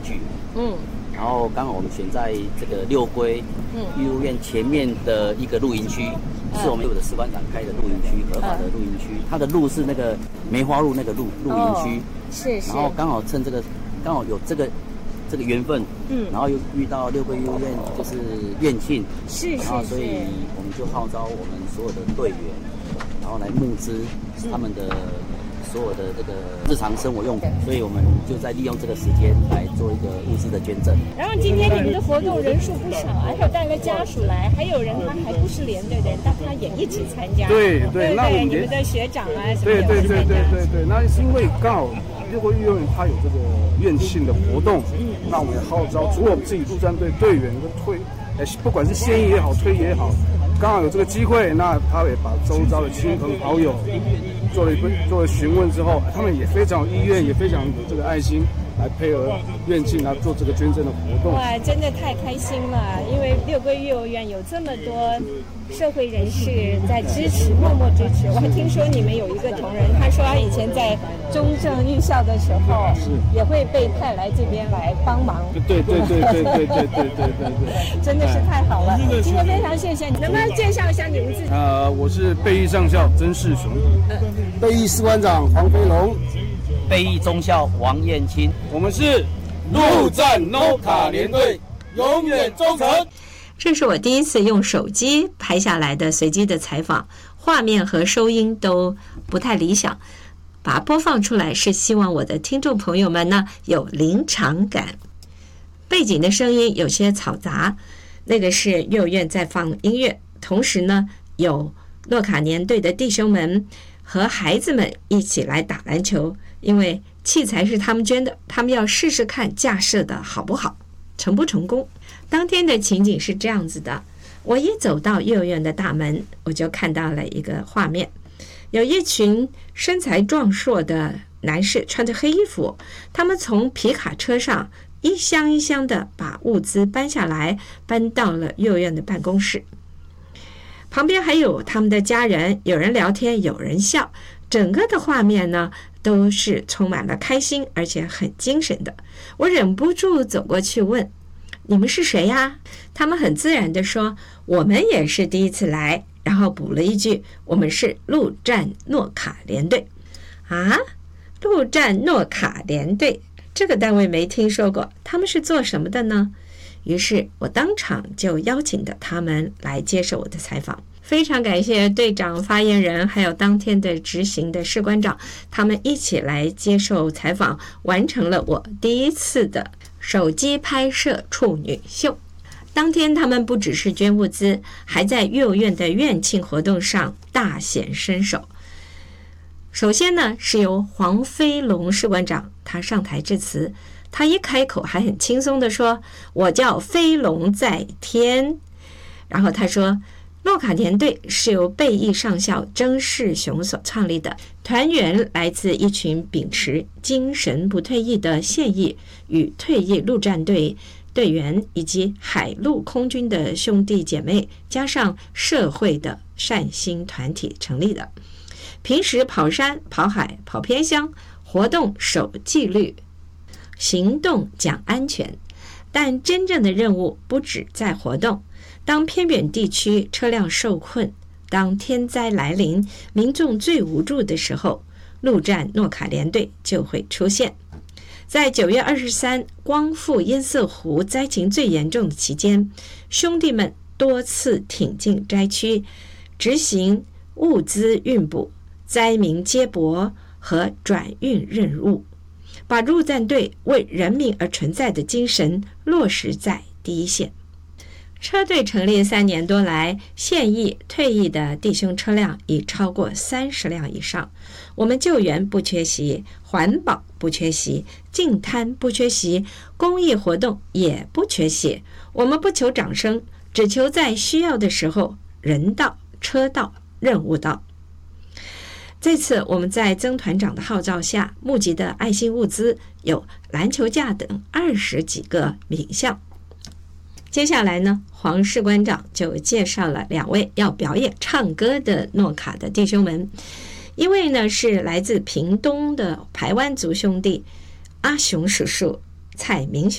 具。然后刚好我们选在这个六龟育幼院前面的一个露营区，是我们有的士官长开的露营区，合法的露营区。它的路是那个梅花鹿那个露营区， 是。 然后刚好趁这个刚好有这个缘分，然后又遇到六龟育幼院就是院庆，然后所以我们就号召我们所有的队员，然后来募资他们的所有的这个日常生活用品，所以我们就在利用这个时间来做一个物资的捐赠。 然后今天你们的活动人数不少，还有带了家属来，还有人他还不是连队的人，但他也一起参加。 对，那我们你们的学长啊什么对，那是因为刚好六龟育幼院它有这个院庆的活动，那我们也号召除了我们自己陆战队队员跟不管是现役也好，退役也好，刚好有这个机会，那他也把周遭的亲朋好友做了询问之后，他们也非常有意愿，也非常有这个爱心来配合院庆来做这个捐赠的活动。 哇，真的太开心了！因为六龟育幼院有这么多社会人士在支持，默默支持。我还听说你们有一个同仁，他说他以前在中正预校的时候，也会被派来这边来帮忙。 对， 真的是太好了！今天非常谢谢你，能不能介绍一下你们自己？ 我是备役上校曾世雄， 备役士官长黄飞龙， 备役中校王彦清， 我们是陆战 NO 卡连队，永远忠诚。 这是我第一次用手机拍下来的随机的采访，画面和收音都不太理想，把它播放出来是希望我的听众朋友们呢有临场感。背景的声音有些嘈杂，那个是幼儿园在放音乐，同时呢有诺卡年队的弟兄们和孩子们一起来打篮球，因为器材是他们捐的，他们要试试看架设的好不好，成不成功。当天的情景是这样子的，我一走到幼儿园的大门，我就看到了一个画面，有一群身材壮硕的男士穿着黑衣服，他们从皮卡车上一箱一箱的把物资搬下来，搬到了幼儿园的办公室。旁边还有他们的家人，有人聊天，有人笑，整个的画面呢都是充满了开心，而且很精神的。我忍不住走过去问，你们是谁呀？他们很自然地说，我们也是第一次来，然后补了一句，我们是陆战诺卡连队。啊，陆战诺卡连队，这个单位没听说过，他们是做什么的呢？于是我当场就邀请的他们来接受我的采访。非常感谢队长、发言人还有当天的执行的士官长，他们一起来接受采访，完成了我第一次的手机拍摄处女秀。当天他们不只是捐物资，还在幼儿园的院庆活动上大显身手。首先呢，是由黄飞龙士官长他上台致辞，他一开口还很轻松地说，我叫飞龙在天。然后他说，诺卡连队是由备役上校曾世雄所创立的，团员来自一群秉持精神不退役的现役与退役陆战队队员，以及海陆空军的兄弟姐妹，加上社会的善心团体成立的。平时跑山、跑海、跑偏乡，活动守纪律，行动讲安全。但真正的任务不止在活动，当偏远地区车辆受困，当天灾来临，民众最无助的时候，陆战诺卡连队就会出现。在9月23光复堰塞湖灾情最严重的期间，兄弟们多次挺进灾区，执行物资运补、灾民接驳和转运任务，把陆战队为人民而存在的精神落实在第一线。车队成立3年多来，现役、退役的弟兄车辆已超过30辆以上。我们救援不缺席，环保不缺席，净滩不缺席，公益活动也不缺席。我们不求掌声，只求在需要的时候，人到、车到、任务到。这次我们在曾团长的号召下，募集的爱心物资有篮球架等20几个品项。接下来呢，黄士官长就介绍了2位要表演唱歌的诺卡的弟兄们。一位呢是来自屏东的排湾族兄弟阿雄叔叔蔡明